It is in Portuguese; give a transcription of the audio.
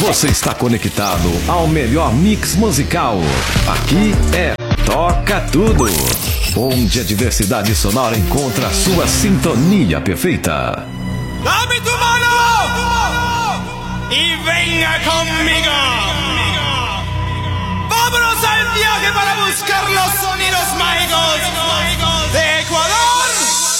Você está conectado ao melhor mix musical. Aqui é Toca Tudo, onde a diversidade sonora encontra a sua sintonia perfeita. Dame tu mano y venga conmigo. Vámonos al viaje para buscar los sonidos mágicos de